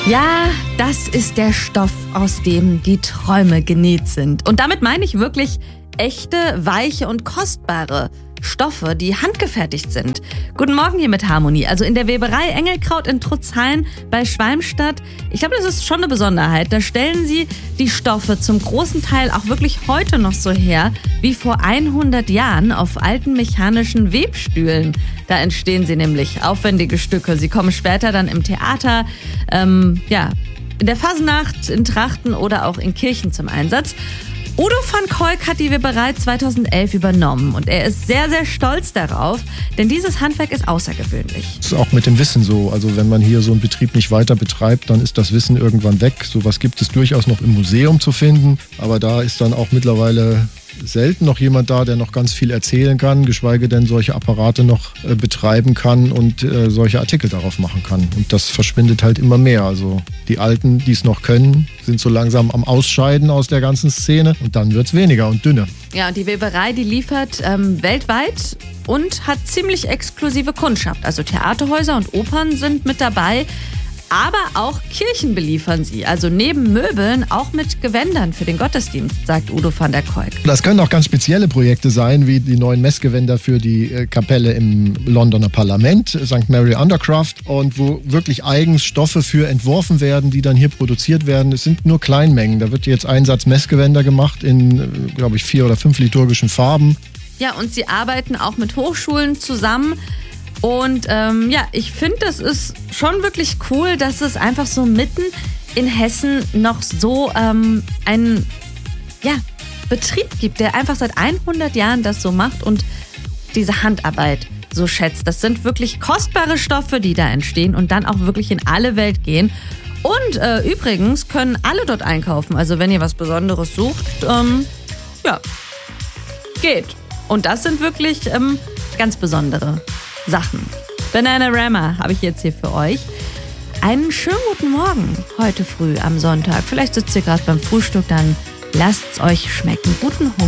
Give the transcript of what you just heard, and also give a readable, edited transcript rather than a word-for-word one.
Ja, das ist der Stoff, aus dem die Träume genäht sind. Und damit meine ich wirklich echte, weiche und kostbare Stoffe, die handgefertigt sind. Guten Morgen hier mit Harmonie. Also in der Weberei Engelkraut in Trutzhain bei Schwalmstadt. Ich glaube, das ist schon eine Besonderheit. Da stellen sie die Stoffe zum großen Teil auch wirklich heute noch so her, wie vor 100 Jahren auf alten mechanischen Webstühlen. Da entstehen sie nämlich, aufwendige Stücke. Sie kommen später dann im Theater, in der Fasnacht, in Trachten oder auch in Kirchen zum Einsatz. Udo van Kolk hat die Weberei 2011 übernommen und er ist sehr, sehr stolz darauf, denn dieses Handwerk ist außergewöhnlich. Das ist auch mit dem Wissen so. Also wenn man hier so einen Betrieb nicht weiter betreibt, dann ist das Wissen irgendwann weg. Sowas gibt es durchaus noch im Museum zu finden, aber da ist dann auch mittlerweile selten noch jemand da, der noch ganz viel erzählen kann, geschweige denn solche Apparate noch betreiben kann und solche Artikel darauf machen kann. Und das verschwindet halt immer mehr. Also die Alten, die es noch können, sind so langsam am Ausscheiden aus der ganzen Szene und dann wird es weniger und dünner. Ja, und die Weberei, die liefert weltweit und hat ziemlich exklusive Kundschaft. Also Theaterhäuser und Opern sind mit dabei. Aber auch Kirchen beliefern sie, also neben Möbeln auch mit Gewändern für den Gottesdienst, sagt Udo van der Kolk. Das können auch ganz spezielle Projekte sein, wie die neuen Messgewänder für die Kapelle im Londoner Parlament, St. Mary Undercroft, und wo wirklich eigens Stoffe für entworfen werden, die dann hier produziert werden. Es sind nur Kleinmengen. Da wird jetzt ein Satz Messgewänder gemacht in, glaube ich, 4 oder 5 liturgischen Farben. Ja, und sie arbeiten auch mit Hochschulen zusammen. Und ich finde, das ist schon wirklich cool, dass es einfach so mitten in Hessen noch so einen Betrieb gibt, der einfach seit 100 Jahren das so macht und diese Handarbeit so schätzt. Das sind wirklich kostbare Stoffe, die da entstehen und dann auch wirklich in alle Welt gehen. Und übrigens können alle dort einkaufen. Also wenn ihr was Besonderes sucht, geht. Und das sind wirklich ganz besondere Sachen. Bananarama habe ich jetzt hier für euch. Einen schönen guten Morgen heute früh am Sonntag. Vielleicht sitzt ihr gerade beim Frühstück, dann lasst's euch schmecken. Guten Hunger.